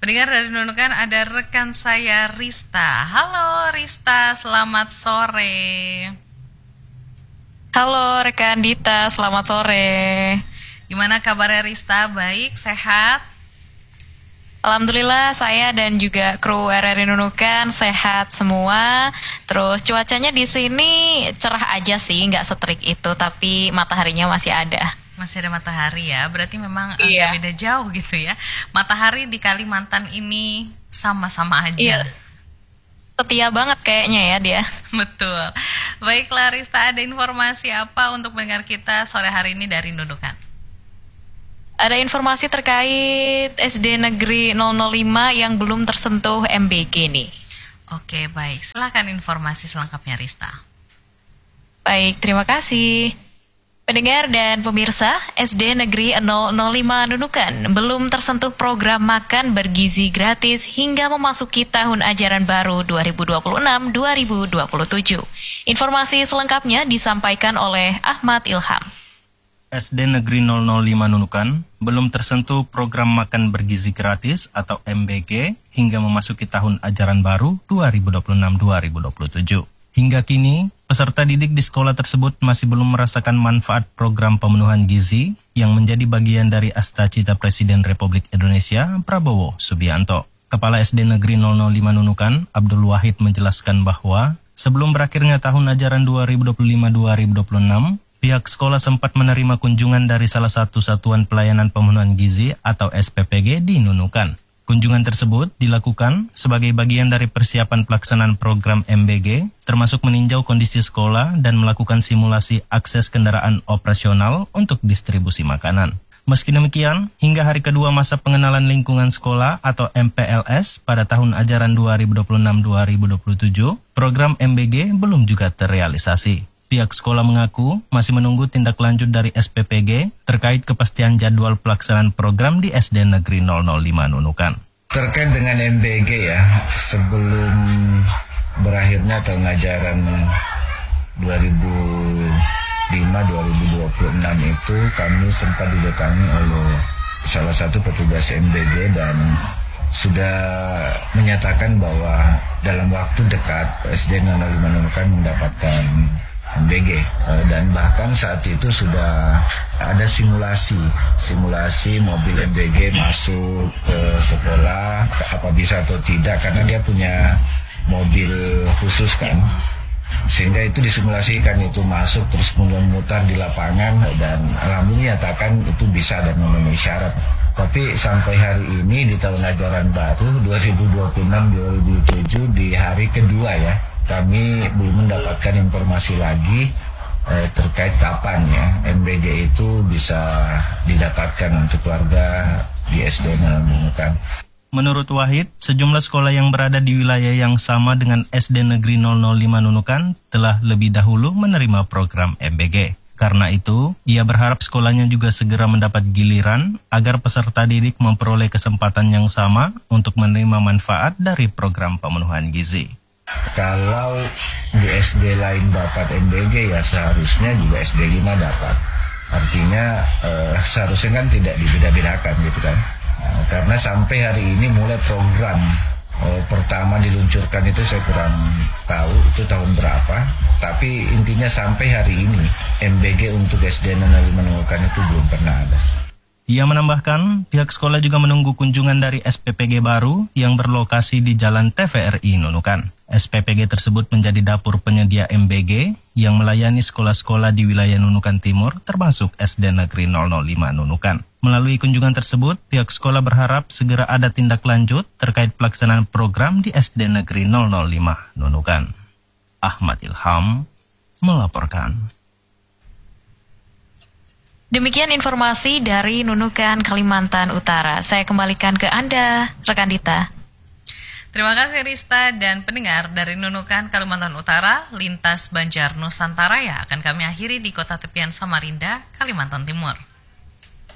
Pendengar dari Nunukan, ada rekan saya Rista. Halo Rista, selamat sore. Halo rekan Dita, selamat sore. Gimana kabarnya Rista? Baik, sehat? Alhamdulillah saya dan juga kru RRI Nunukan sehat semua. Terus cuacanya di sini cerah aja sih, nggak seterik itu, tapi mataharinya masih ada. Masih ada matahari ya, berarti memang Iya. agak beda jauh gitu ya. Matahari di Kalimantan ini sama-sama aja. Iya, setia banget kayaknya ya dia. Betul. Baiklah Rista, ada informasi apa untuk mendengar kita sore hari ini dari Nunukan? Ada informasi terkait SD Negeri 005 yang belum tersentuh MBG nih. Oke, baik. Silakan informasi selengkapnya Rista. Baik, terima kasih. Pendengar dan pemirsa, SD Negeri 005 Nunukan belum tersentuh program makan bergizi gratis hingga memasuki tahun ajaran baru 2026-2027. Informasi selengkapnya disampaikan oleh Ahmad Ilham. SD Negeri 005 Nunukan belum tersentuh program makan bergizi gratis atau MBG hingga memasuki tahun ajaran baru 2026-2027. Hingga kini, peserta didik di sekolah tersebut masih belum merasakan manfaat program pemenuhan gizi yang menjadi bagian dari Asta-Cita Presiden Republik Indonesia, Prabowo Subianto. Kepala SD Negeri 005 Nunukan, Abdul Wahid menjelaskan bahwa sebelum berakhirnya tahun ajaran 2025-2026, pihak sekolah sempat menerima kunjungan dari salah satu satuan pelayanan pemenuhan gizi atau SPPG di Nunukan. Kunjungan tersebut dilakukan sebagai bagian dari persiapan pelaksanaan program MBG, termasuk meninjau kondisi sekolah dan melakukan simulasi akses kendaraan operasional untuk distribusi makanan. Meski demikian, hingga hari kedua masa pengenalan lingkungan sekolah atau MPLS pada tahun ajaran 2026-2027, program MBG belum juga terrealisasi. Pihak sekolah mengaku masih menunggu tindak lanjut dari SPPG terkait kepastian jadwal pelaksanaan program di SD Negeri 005 Nunukan. Terkait dengan MBG ya, sebelum berakhirnya tahun ajaran 2005-2026 itu kami sempat didatangi oleh salah satu petugas MBG dan sudah menyatakan bahwa dalam waktu dekat SD 005 Nunukan mendapatkan MBG dan bahkan saat itu sudah ada simulasi mobil MBG masuk ke sekolah apa bisa atau tidak karena dia punya mobil khusus kan, sehingga itu disimulasikan itu masuk terus kemudian mutar di lapangan dan alhamdulillah nyatakan itu bisa dan memenuhi syarat. Tapi sampai hari ini di tahun ajaran baru 2026-2027 di hari kedua ya, kami belum mendapatkan informasi lagi terkait kapan ya MBG itu bisa didapatkan untuk warga di SD Nunukan. Menurut Wahid, sejumlah sekolah yang berada di wilayah yang sama dengan SD Negeri 005 Nunukan telah lebih dahulu menerima program MBG. Karena itu, ia berharap sekolahnya juga segera mendapat giliran agar peserta didik memperoleh kesempatan yang sama untuk menerima manfaat dari program pemenuhan gizi. Kalau di SD lain dapat MBG ya seharusnya juga SD 5 dapat. Artinya seharusnya kan tidak dibeda-bedakan gitu kan. Karena sampai hari ini mulai program pertama diluncurkan itu saya kurang tahu itu tahun berapa. Tapi intinya sampai hari ini MBG untuk SD 005 Nunukan itu belum pernah ada. Ia menambahkan, pihak sekolah juga menunggu kunjungan dari SPPG baru yang berlokasi di Jalan TVRI Nunukan. SPPG tersebut menjadi dapur penyedia MBG yang melayani sekolah-sekolah di wilayah Nunukan Timur termasuk SD Negeri 005 Nunukan. Melalui kunjungan tersebut, pihak sekolah berharap segera ada tindak lanjut terkait pelaksanaan program di SD Negeri 005 Nunukan. Ahmad Ilham melaporkan. Demikian informasi dari Nunukan, Kalimantan Utara. Saya kembalikan ke Anda, rekan Dita. Terima kasih Rista dan pendengar dari Nunukan, Kalimantan Utara, lintas Banjar Nusantara ya akan kami akhiri di kota tepian Samarinda, Kalimantan Timur.